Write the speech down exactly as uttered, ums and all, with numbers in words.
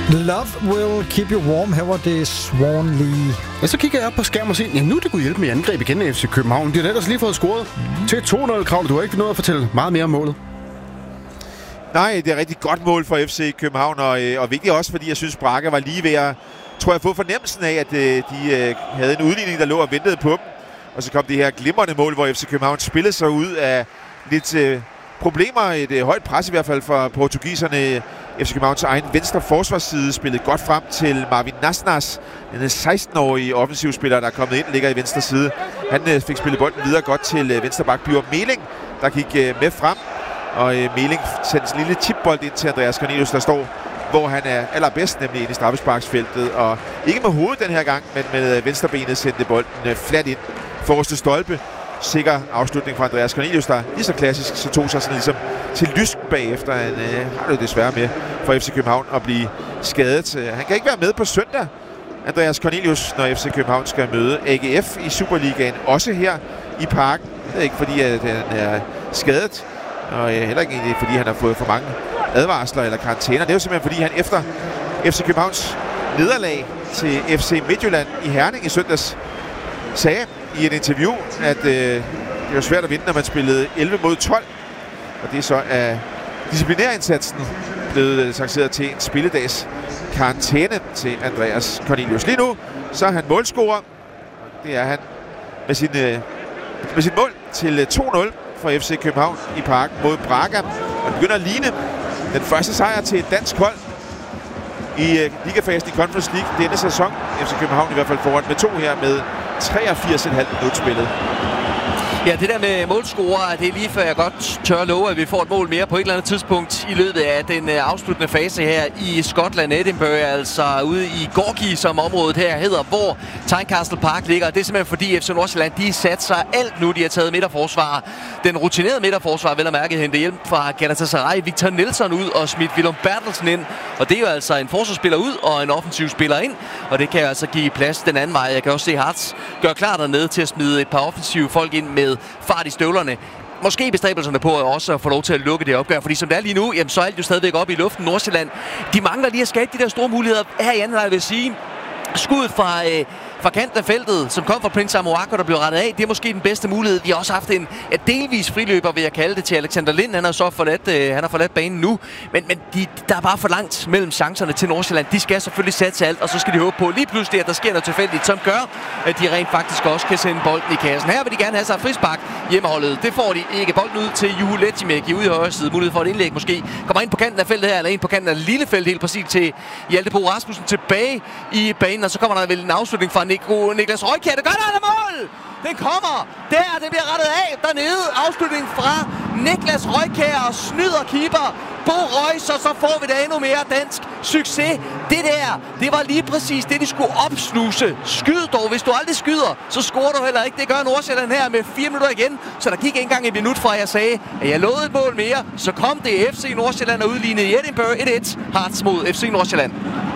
Love will keep you warm. Her var det Swan Lee. Ja, så kigger jeg op på skærmen og siger, ja, nu er det kunne hjælpe med angreb igen af F C København. De har ellers lige fået scoret mm. til to nul, Kravl. Du har ikke nået at fortælle meget mere om målet. Nej, det er et rigtig godt mål for F C København, og, og vigtigt også, fordi jeg synes, Braga var lige ved at, tror jeg, få fornemmelsen af, at de øh, havde en udligning, der lå og ventede på dem. Og så kom det her glimrende mål, hvor F C København spillede sig ud af lidt øh, problemer. Et øh, højt pres i hvert fald for portugiserne. F C Københavns egen venstre forsvarsside spillede godt frem til Marvin Nasnas, den seksten-årige offensivspiller, der er kommet ind, ligger i venstre side. Han øh, fik spillet bolden videre godt til øh, venstre bak Bjørn Meling, der gik øh, med frem. Og øh, Meling sendte en lille chipbold ind til Andreas Cornelius, der står, hvor han er allerbedst, nemlig inde i straffesparksfeltet. Og ikke med hovedet den her gang, men med venstrebenet sendte bolden øh, flat ind. Forreste stolpe. Sikker afslutning fra Andreas Cornelius, der lige så klassisk, så tog sig sådan ligesom til lysk bagefter. Han øh, har det desværre med for F C København at blive skadet. Han kan ikke være med på søndag, Andreas Cornelius, når F C København skal møde A G F i Superligaen. Også her i Parken. Det er ikke fordi, at han er skadet, og heller ikke egentlig, fordi han har fået for mange advarsler eller karantæner. Det er jo simpelthen, fordi han efter F C Københavns nederlag til F C Midtjylland i Herning i søndags sagde i et interview, at øh, det var svært at vinde, når man spillede elleve mod tolv. Og det er så af disciplinærindsatsen blevet sanktioneret til en spilledags karantæne til Andreas Cornelius. Lige nu, så er han målscorer. Det er han med sin, øh, med sit mål til to nul for F C København i Parken mod Braga. Og det begynder at ligne den første sejr til et dansk hold i øh, ligafasen i Conference League denne sæson. F C København i hvert fald foran med to her med treogfirs komma fem minut spillet. Ja, det der med målscorer, det er lige før jeg godt tør love, at vi får et mål mere på et eller andet tidspunkt i løbet af den afsluttende fase her i Skotland, Edinburgh, altså ude i Gorgie, som området her hedder, hvor Tynecastle Park ligger. Det er simpelthen fordi F C Nordsjælland, de satser alt nu. De har taget midterforsvar. Den rutinerede midterforsvar, vel at mærke, hente hjælp fra Galatasaray. Victor Nielsen ud og smidt Willem Bertelsen ind. Og det er jo altså en forsvarsspiller ud og en offensiv spiller ind. Og det kan jo altså give plads den anden vej. Jeg kan også se Hartz gøre klar dernede til at smide et par offensive folk ind med fart i støvlerne. Måske bestræbelserne på at også at få lov til at lukke det opgør, fordi som det er lige nu, jamen, så er alt jo stadigvæk oppe i luften. Nordsjælland, de mangler lige at skabe de der store muligheder her i anden halvleg, vil jeg sige. Skud fra, øh, fra kanten af feltet, som kom fra Prince Amoako, der blev rettet af. Det er måske den bedste mulighed. Vi har også haft en et delvis friløber, vil jeg kalde det, til Alexander Lind. Han har så forladt, øh, han har forladt banen nu. Men, men de, der er bare for langt mellem chancerne til Nordsjælland. De skal selvfølgelig satse alt, og så skal de håbe på lige pludselig, at der sker noget tilfældigt, som gør, at de rent faktisk også kan sende bolden i kassen. Her vil de gerne have sig frispark hjemmeholdet. Det får de ikke. Bolden ud til Juhu Lechimek ude i højre side. Mulighed for et indlæg måske. Kommer ind på kanten af feltet her, eller ind på kanten af lille felt helt præcis til Hjalte Bo Rasmussen tilbage i banen, og så kommer der vel en afslutning fra Nico, Niklas Røykjær. Det gør der, der mål! Den kommer! Der, det bliver rettet af dernede. Afslutning fra Niklas Røykjær og snyder keeper Bo Reus, og så får vi da endnu mere dansk succes. Det der, det var lige præcis det, de skulle opsnuse. Skyd dog. Hvis du aldrig skyder, så scorer du heller ikke. Det gør Nordsjælland her med fire minutter igen. Så der gik ikke engang et minut fra, jeg sagde, at jeg lovede et mål mere. Så kom det F C Nordsjælland og udlignede i Edinburgh et et. Hartz mod F C Nordsjælland.